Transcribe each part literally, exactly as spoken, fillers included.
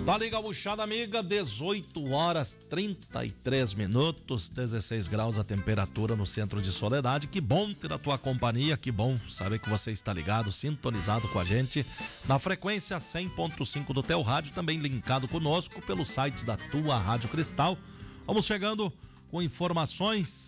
Dali Gaúchada, amiga, dezoito horas trinta e três minutos, dezesseis graus a temperatura no centro de Soledade. Que bom ter a tua companhia, que bom saber que você está ligado, sintonizado com a gente na frequência cem ponto cinco do teu rádio, também linkado conosco pelo site da tua Rádio Cristal. Vamos chegando com informações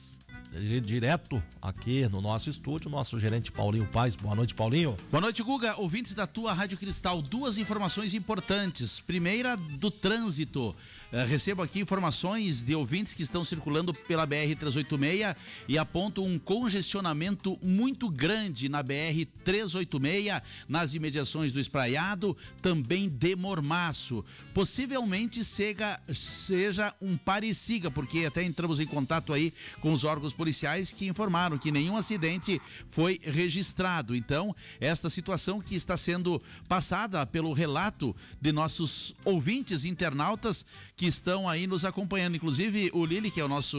direto aqui no nosso estúdio, nosso gerente Paulinho Paz. Boa noite, Paulinho. Boa noite, Guga. Ouvintes da tua Rádio Cristal, duas informações importantes. Primeira, do trânsito. Uh, recebo aqui informações de ouvintes que estão circulando pela B R trezentos e oitenta e seis e apontam um congestionamento muito grande na B R trezentos e oitenta e seis, nas imediações do Espraiado, também de Mormaço. Possivelmente seja, seja um pare-siga, porque até entramos em contato aí com os órgãos policiais que informaram que nenhum acidente foi registrado. Então, esta situação que está sendo passada pelo relato de nossos ouvintes internautas que estão aí nos acompanhando. Inclusive, o Lili, que é o nosso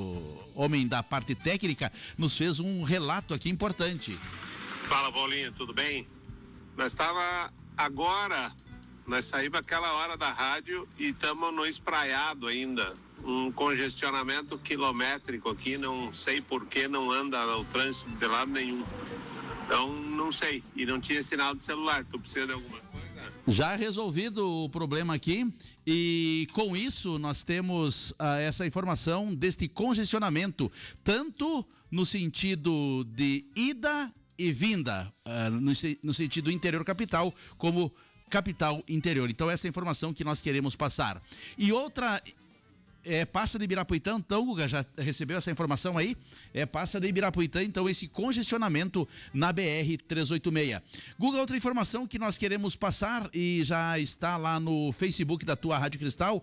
homem da parte técnica, nos fez um relato aqui importante. Fala, Paulinho, tudo bem? Nós estava agora, nós saímos aquela hora da rádio e estamos no Espraiado ainda. Um congestionamento quilométrico aqui, não sei por que não anda o trânsito de lado nenhum. Então, não sei. E não tinha sinal de celular. Tu precisa de alguma coisa? Já resolvido o problema aqui. E com isso nós temos uh, essa informação deste congestionamento, tanto no sentido de ida e vinda, uh, no, no sentido interior capital, como capital interior. Então essa é a informação que nós queremos passar. E outra... É, passa de Ibirapuitã, então, Guga, já recebeu essa informação aí? É, passa de Ibirapuitã, então, esse congestionamento na B R trezentos e oitenta e seis. Guga, outra informação que nós queremos passar e já está lá no Facebook da tua Rádio Cristal,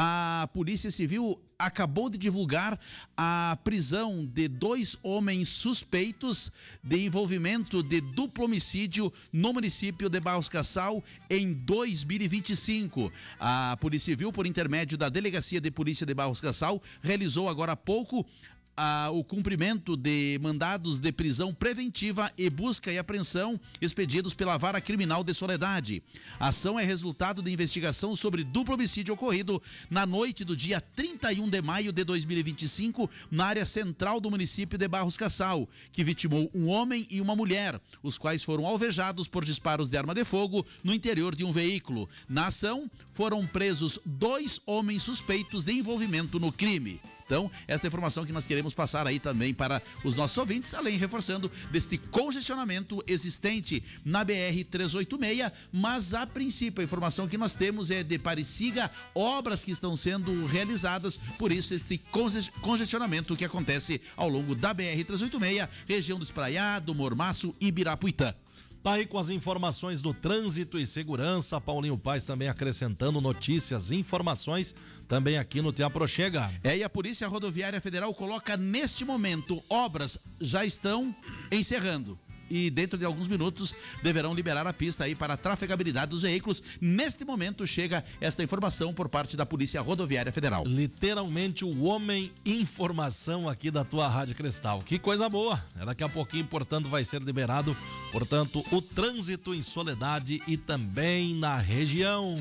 a Polícia Civil acabou de divulgar a prisão de dois homens suspeitos de envolvimento de duplo homicídio no município de Barros Cassal em dois mil e vinte e cinco. A Polícia Civil, por intermédio da Delegacia de Polícia de Barros Cassal, realizou agora há pouco Ah, o cumprimento de mandados de prisão preventiva e busca e apreensão expedidos pela Vara Criminal de Soledade. A ação é resultado de investigação sobre duplo homicídio ocorrido na noite do dia trinta e um de maio de dois mil e vinte e cinco, na área central do município de Barros Cassal, que vitimou um homem e uma mulher, os quais foram alvejados por disparos de arma de fogo no interior de um veículo. Na ação, foram presos dois homens suspeitos de envolvimento no crime. Então, esta é a informação que nós queremos passar aí também para os nossos ouvintes, além reforçando deste congestionamento existente na B R trezentos e oitenta e seis, mas a princípio a informação que nós temos é de pare-siga, obras que estão sendo realizadas, por isso esse congestionamento que acontece ao longo da B R trezentos e oitenta e seis, região do Espraiado, Mormaço e Ibirapuitã. Tá aí com as informações do trânsito e segurança, Paulinho Paz também acrescentando notícias, informações também aqui no Te Aproxega. É, e a Polícia Rodoviária Federal coloca neste momento, obras já estão encerrando. E dentro de alguns minutos deverão liberar a pista aí para a trafegabilidade dos veículos. Neste momento chega esta informação por parte da Polícia Rodoviária Federal. Literalmente o homem informação aqui da tua Rádio Cristal. Que coisa boa. Daqui a pouquinho, portanto, vai ser liberado, portanto, o trânsito em Soledade e também na região.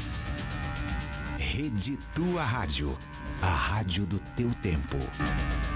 Rede Tua Rádio, a rádio do teu tempo.